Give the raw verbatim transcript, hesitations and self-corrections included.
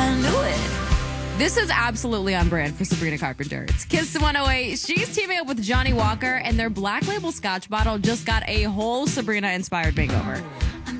I knew it. This is absolutely on brand for Sabrina Carpenter. It's Kiss one oh eight. She's teaming up with Johnny Walker, and their Black Label Scotch bottle just got a whole Sabrina-inspired makeover.